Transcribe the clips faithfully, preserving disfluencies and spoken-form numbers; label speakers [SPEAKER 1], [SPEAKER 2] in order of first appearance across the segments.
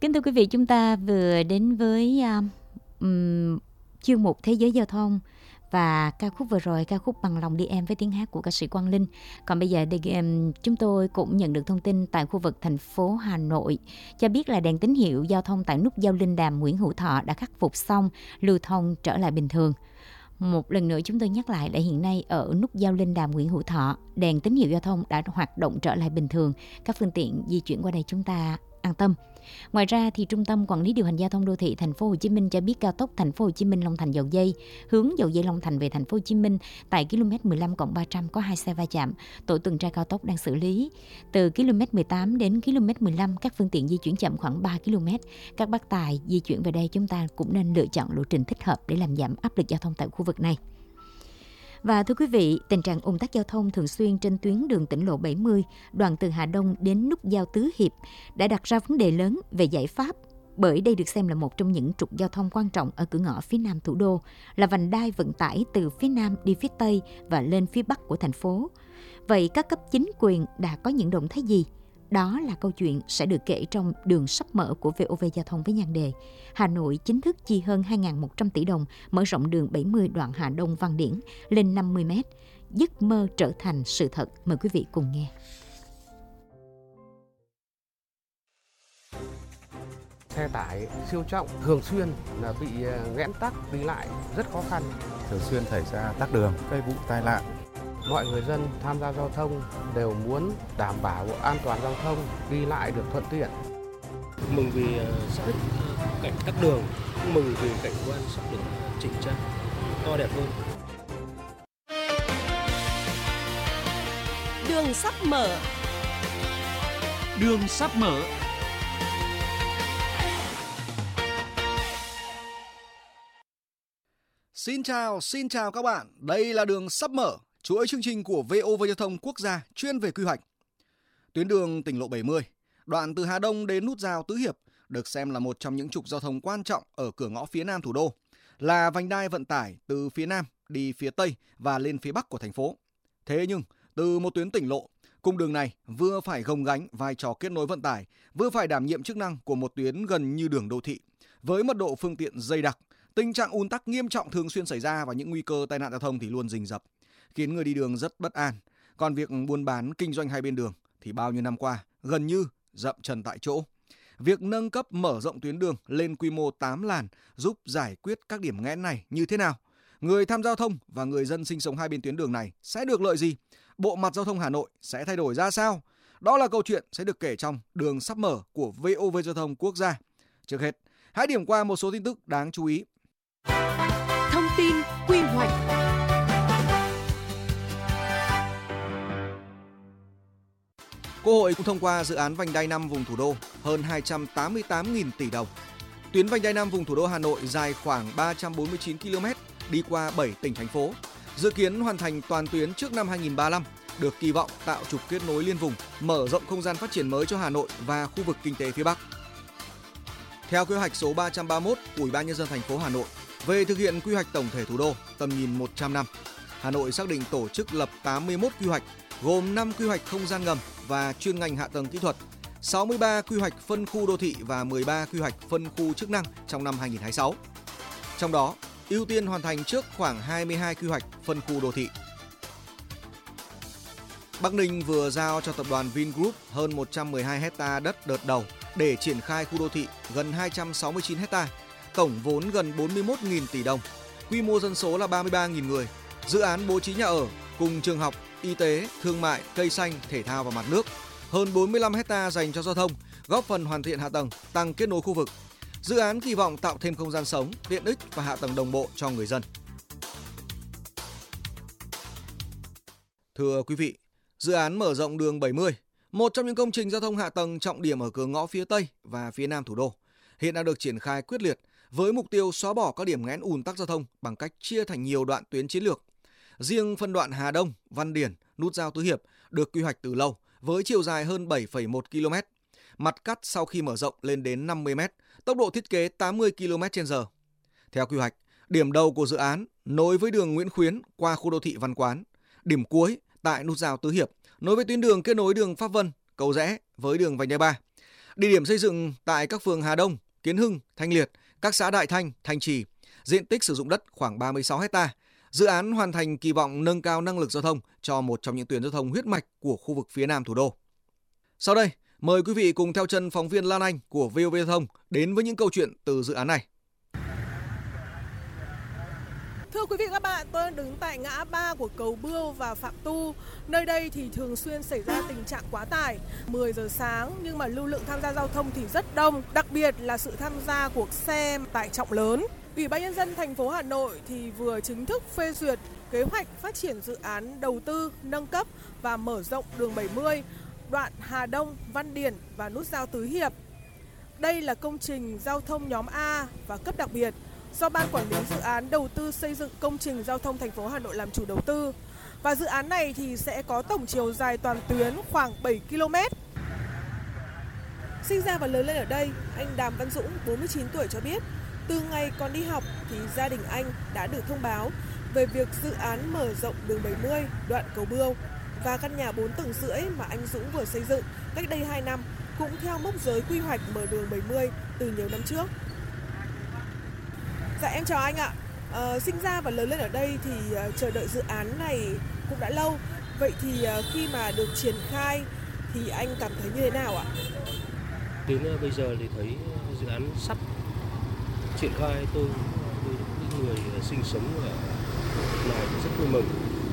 [SPEAKER 1] Kính thưa quý vị, chúng ta vừa đến với uh, um, chuyên mục Thế giới giao thông và ca khúc vừa rồi, ca khúc Bằng lòng đi em với tiếng hát của ca sĩ Quang Linh. Còn bây giờ thì um, chúng tôi cũng nhận được thông tin tại khu vực thành phố Hà Nội cho biết là đèn tín hiệu giao thông tại nút giao Linh Đàm Nguyễn Hữu Thọ đã khắc phục xong, lưu thông trở lại bình thường. Một lần nữa chúng tôi nhắc lại là hiện nay ở nút giao Linh Đàm Nguyễn Hữu Thọ, đèn tín hiệu giao thông đã hoạt động trở lại bình thường. Các phương tiện di chuyển qua đây chúng ta an tâm. Ngoài ra thì Trung tâm Quản lý điều hành giao thông đô thị Thành phố Hồ Chí Minh cho biết cao tốc Thành phố Hồ Chí Minh Long Thành Dầu Giây hướng Dầu Giây Long Thành về Thành phố Hồ Chí Minh tại km mười lăm cộng ba trăm có hai xe va chạm. Tổ tuần tra cao tốc đang xử lý. Từ km mười tám đến km mười lăm các phương tiện di chuyển chậm khoảng ba ki lô mét. Các bác tài di chuyển về đây chúng ta cũng nên lựa chọn lộ trình thích hợp để làm giảm áp lực giao thông tại khu vực này. Và thưa quý vị, tình trạng ùn tắc giao thông thường xuyên trên tuyến đường tỉnh lộ bảy mươi, đoạn từ Hà Đông đến nút giao Tứ Hiệp đã đặt ra vấn đề lớn về giải pháp, bởi đây được xem là một trong những trục giao thông quan trọng ở cửa ngõ phía nam thủ đô, là vành đai vận tải từ phía nam đi phía tây và lên phía bắc của thành phố. Vậy các cấp chính quyền đã có những động thái gì? Đó là câu chuyện sẽ được kể trong Đường sắp mở của vê o vê Giao thông với nhan đề Hà Nội chính thức chi hơn hai nghìn một trăm tỷ đồng mở rộng đường bảy mươi đoạn Hà Đông Văn Điển lên năm mươi mét. Giấc mơ trở thành sự thật. Mời quý vị cùng nghe.
[SPEAKER 2] Xe tải siêu trọng thường xuyên là bị nghẽn tắc, đi lại rất khó khăn.
[SPEAKER 3] Thường xuyên xảy ra tắc đường, gây vụ tai nạn.
[SPEAKER 2] Mọi người dân tham gia giao thông đều muốn đảm bảo an toàn giao thông, đi lại được thuận tiện.
[SPEAKER 4] Mừng vì sắp hết cảnh tắc đường, mừng vì cảnh quan sắp được chỉnh trang, to đẹp hơn.
[SPEAKER 5] Đường sắp mở.
[SPEAKER 6] Đường sắp mở.
[SPEAKER 7] Xin chào, xin chào các bạn. Đây là Đường sắp mở, chuỗi chương trình của vê o vê Giao thông Quốc gia chuyên về quy hoạch. Tuyến đường tỉnh lộ bảy mươi, đoạn từ Hà Đông đến nút giao Tứ Hiệp được xem là một trong những trục giao thông quan trọng ở cửa ngõ phía nam thủ đô, là vành đai vận tải từ phía nam đi phía tây và lên phía bắc của thành phố. Thế nhưng, từ một tuyến tỉnh lộ, cung đường này vừa phải gồng gánh vai trò kết nối vận tải, vừa phải đảm nhiệm chức năng của một tuyến gần như đường đô thị, với mật độ phương tiện dày đặc. Tình trạng ùn tắc nghiêm trọng thường xuyên xảy ra và những nguy cơ tai nạn giao thông thì luôn rình rập, khiến người đi đường rất bất an. Còn việc buôn bán kinh doanh hai bên đường thì bao nhiêu năm qua gần như dậm chân tại chỗ. Việc nâng cấp mở rộng tuyến đường lên quy mô tám làn giúp giải quyết các điểm nghẽn này như thế nào? Người tham gia giao thông và người dân sinh sống hai bên tuyến đường này sẽ được lợi gì? Bộ mặt giao thông Hà Nội sẽ thay đổi ra sao? Đó là câu chuyện sẽ được kể trong Đường sắp mở của vê o vê Giao thông Quốc gia. Trước hết, hãy điểm qua một số tin tức đáng chú ý.
[SPEAKER 5] Thông tin quy hoạch.
[SPEAKER 7] Quốc hội cũng thông qua dự án vành đai năm vùng thủ đô hơn hai trăm tám mươi tám nghìn tỷ đồng. Tuyến vành đai năm vùng thủ đô Hà Nội dài khoảng ba trăm bốn mươi chín ki lô mét, đi qua bảy tỉnh thành phố. Dự kiến hoàn thành toàn tuyến trước năm hai nghìn không trăm ba mươi lăm, được kỳ vọng tạo trục kết nối liên vùng, mở rộng không gian phát triển mới cho Hà Nội và khu vực kinh tế phía Bắc. Theo kế hoạch số ba trăm ba mươi mốt của Ủy ban nhân dân thành phố Hà Nội về thực hiện quy hoạch tổng thể thủ đô tầm nhìn một trăm năm, Hà Nội xác định tổ chức lập tám mươi mốt quy hoạch, gồm năm quy hoạch không gian ngầm và chuyên ngành hạ tầng kỹ thuật, sáu mươi ba quy hoạch phân khu đô thị và mười ba quy hoạch phân khu chức năng trong năm hai nghìn không trăm hai mươi sáu. Trong đó, ưu tiên hoàn thành trước khoảng hai mươi hai quy hoạch phân khu đô thị. Bắc Ninh vừa giao cho tập đoàn Vingroup hơn một trăm mười hai héc ta đất đợt đầu để triển khai khu đô thị gần hai trăm sáu mươi chín héc ta, tổng vốn gần bốn mươi mốt nghìn tỷ đồng, quy mô dân số là ba mươi ba nghìn người. Dự án bố trí nhà ở cùng trường học, y tế, thương mại, cây xanh, thể thao và mặt nước, hơn bốn mươi lăm héc ta dành cho giao thông, góp phần hoàn thiện hạ tầng, tăng kết nối khu vực. Dự án kỳ vọng tạo thêm không gian sống, tiện ích và hạ tầng đồng bộ cho người dân. Thưa quý vị, dự án mở rộng đường bảy mươi, một trong những công trình giao thông hạ tầng trọng điểm ở cửa ngõ phía Tây và phía Nam thủ đô, hiện đang được triển khai quyết liệt với mục tiêu xóa bỏ các điểm nghẽn ùn tắc giao thông bằng cách chia thành nhiều đoạn tuyến chiến lược. Riêng phân đoạn Hà Đông, Văn Điển, nút giao Tứ Hiệp được quy hoạch từ lâu với chiều dài hơn bảy phẩy một ki lô mét. Mặt cắt sau khi mở rộng lên đến năm mươi mét, tốc độ thiết kế tám mươi ki lô mét trên giờ. Theo quy hoạch, điểm đầu của dự án nối với đường Nguyễn Khuyến qua khu đô thị Văn Quán, điểm cuối tại nút giao Tứ Hiệp nối với tuyến đường kết nối đường Pháp Vân, Cầu Rẽ với đường vành đai ba. Địa điểm xây dựng tại các phường Hà Đông, Kiến Hưng, Thanh Liệt, các xã Đại Thanh, Thanh Trì. Diện tích sử dụng đất khoảng ba mươi sáu héc ta. Dự án hoàn thành kỳ vọng nâng cao năng lực giao thông cho một trong những tuyến giao thông huyết mạch của khu vực phía Nam thủ đô. Sau đây, mời quý vị cùng theo chân phóng viên Lan Anh của vê o vê Giao thông đến với những câu chuyện từ dự án này.
[SPEAKER 8] Thưa quý vị và các bạn, tôi đang đứng tại ngã ba của cầu Bươu và Phạm Tu. Nơi đây thì thường xuyên xảy ra tình trạng quá tải. mười giờ sáng nhưng mà lưu lượng tham gia giao thông thì rất đông, đặc biệt là sự tham gia của xe tải trọng lớn. Ủy ban nhân dân thành phố Hà Nội thì vừa chính thức phê duyệt kế hoạch phát triển dự án đầu tư, nâng cấp và mở rộng đường bảy mươi, đoạn Hà Đông, Văn Điển và nút giao Tứ Hiệp. Đây là công trình giao thông nhóm A và cấp đặc biệt do Ban Quản lý Dự án Đầu tư xây dựng công trình giao thông thành phố Hà Nội làm chủ đầu tư. Và dự án này thì sẽ có tổng chiều dài toàn tuyến khoảng bảy ki lô mét. Sinh ra và lớn lên ở đây, anh Đàm Văn Dũng, bốn mươi chín tuổi cho biết, từ ngày còn đi học thì gia đình anh đã được thông báo về việc dự án mở rộng đường bảy mươi đoạn cầu Bươu và căn nhà bốn tầng rưỡi mà anh Dũng vừa xây dựng cách đây hai năm cũng theo mốc giới quy hoạch mở đường bảy mươi từ nhiều năm trước. Dạ em chào anh ạ. À, sinh ra và lớn lên ở đây thì uh, chờ đợi dự án này cũng đã lâu. Vậy thì uh, khi mà được triển khai thì anh cảm thấy như thế nào ạ?
[SPEAKER 4] Đến uh, bây giờ thì thấy dự án sắp triển khai, tôi những người sinh sống ở này rất vui mừng.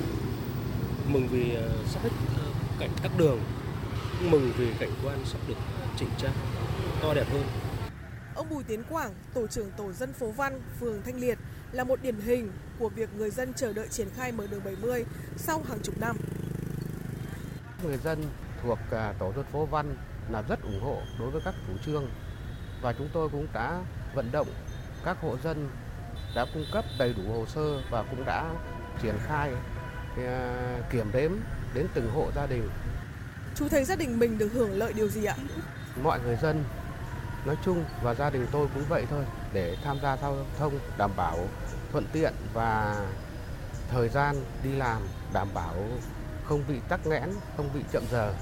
[SPEAKER 4] Mừng vì uh, sắp hết uh, cảnh tắc đường, mừng vì cảnh quan sắp được chỉnh trang, to đẹp hơn.
[SPEAKER 8] Ông Bùi Tiến Quảng, tổ trưởng tổ dân phố Văn, phường Thanh Liệt là một điển hình của việc người dân chờ đợi triển khai mở đường bảy mươi sau hàng chục năm.
[SPEAKER 2] Người dân thuộc tổ dân phố Văn là rất ủng hộ đối với các chủ trương và chúng tôi cũng đã vận động các hộ dân đã cung cấp đầy đủ hồ sơ và cũng đã triển khai kiểm đếm đến từng hộ gia đình.
[SPEAKER 8] Chú thấy gia đình mình được hưởng lợi điều gì ạ?
[SPEAKER 2] Mọi người dân nói chung và gia đình tôi cũng vậy thôi, để tham gia giao thông đảm bảo thuận tiện và thời gian đi làm đảm bảo không bị tắc nghẽn, không bị chậm giờ.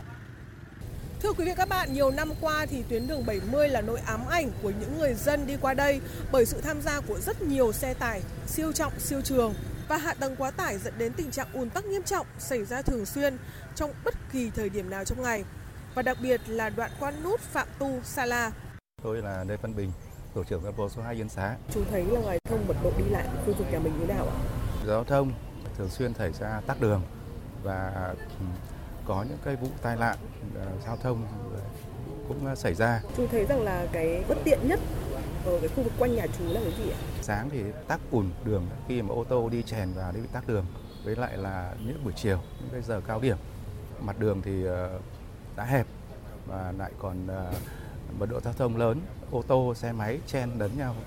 [SPEAKER 8] Thưa quý vị và các bạn, nhiều năm qua thì tuyến đường bảy mươi là nỗi ám ảnh của những người dân đi qua đây bởi sự tham gia của rất nhiều xe tải siêu trọng, siêu trường và hạ tầng quá tải dẫn đến tình trạng ùn tắc nghiêm trọng xảy ra thường xuyên trong bất kỳ thời điểm nào trong ngày. Và đặc biệt là đoạn qua nút Phạm Tu, Sa La.
[SPEAKER 3] Tôi là Lê Văn Bình, tổ trưởng dân phố số hai Yên Xá.
[SPEAKER 8] Chú thấy là ngoài thông mật độ đi lại của khu vực nhà mình như thế nào ạ?
[SPEAKER 3] Giao thông thường xuyên xảy ra tắc đường và có những cái vụ tai nạn giao thông cũng xảy ra.
[SPEAKER 8] Chú thấy rằng là cái bất tiện nhất ở cái khu vực quanh nhà chú là cái gì ạ?
[SPEAKER 3] Sáng thì tắc ùn đường khi mà ô tô đi chèn vào đi bị tắc đường. Với lại là những buổi chiều, những cái giờ cao điểm, mặt đường thì đã hẹp và lại còn mật độ giao thông lớn, ô tô, xe máy chen lấn nhau.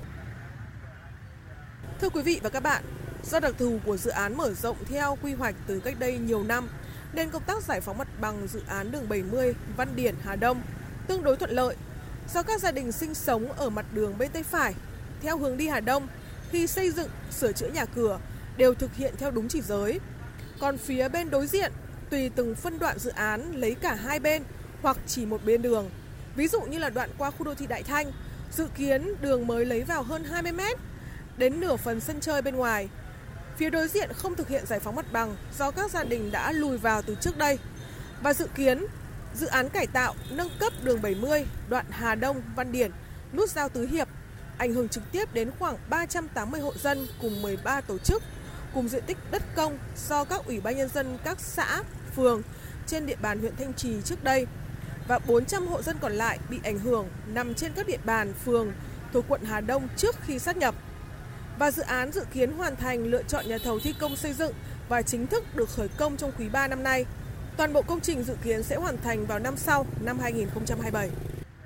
[SPEAKER 8] Thưa quý vị và các bạn, do đặc thù của dự án mở rộng theo quy hoạch từ cách đây nhiều năm, nên công tác giải phóng mặt bằng dự án đường bảy mươi Văn Điển Hà Đông tương đối thuận lợi. Do các gia đình sinh sống ở mặt đường bên tay phải, theo hướng đi Hà Đông, khi xây dựng, sửa chữa nhà cửa đều thực hiện theo đúng chỉ giới. Còn phía bên đối diện, tùy từng phân đoạn dự án lấy cả hai bên hoặc chỉ một bên đường. Ví dụ như là đoạn qua khu đô thị Đại Thanh, dự kiến đường mới lấy vào hơn hai mươi mét, đến nửa phần sân chơi bên ngoài. Phía đối diện không thực hiện giải phóng mặt bằng do các gia đình đã lùi vào từ trước đây. Và dự kiến, dự án cải tạo, nâng cấp đường bảy mươi, đoạn Hà Đông, Văn Điển, nút giao Tứ Hiệp, ảnh hưởng trực tiếp đến khoảng ba trăm tám mươi hộ dân cùng mười ba tổ chức, cùng diện tích đất công do các ủy ban nhân dân các xã, phường trên địa bàn huyện Thanh Trì trước đây. Và bốn trăm hộ dân còn lại bị ảnh hưởng nằm trên các địa bàn, phường thuộc quận Hà Đông trước khi sát nhập. Và dự án dự kiến hoàn thành lựa chọn nhà thầu thi công xây dựng và chính thức được khởi công trong quý ba năm nay. Toàn bộ công trình dự kiến sẽ hoàn thành vào năm sau, năm hai nghìn không trăm hai mươi bảy.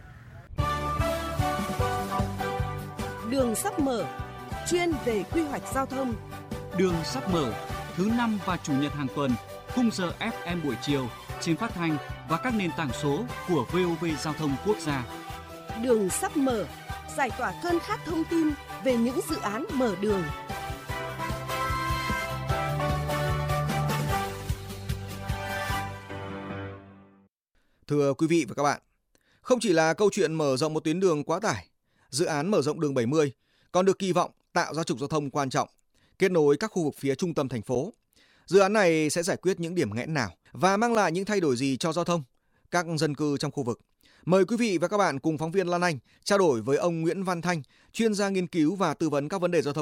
[SPEAKER 5] Đường sắp mở, chuyên về quy hoạch giao thông.
[SPEAKER 6] Đường sắp mở, thứ năm và chủ nhật hàng tuần, khung giờ ép em buổi chiều trên phát thanh và các nền tảng số của vê o vê Giao thông Quốc gia.
[SPEAKER 5] Đường sắp mở, giải tỏa cơn khát thông tin về những dự án mở đường.
[SPEAKER 7] Thưa quý vị và các bạn, Không chỉ là câu chuyện mở rộng một tuyến đường quá tải, dự án mở rộng đường bảy mươi còn được kỳ vọng tạo ra trục giao thông quan trọng, kết nối các khu vực phía trung tâm thành phố. Dự án này sẽ giải quyết những điểm nghẽn nào và mang lại những thay đổi gì cho giao thông, các dân cư trong khu vực? Mời quý vị và các bạn cùng phóng viên Lan Anh trao đổi với ông Nguyễn Văn Thanh, chuyên gia nghiên cứu và tư vấn các vấn đề giao thông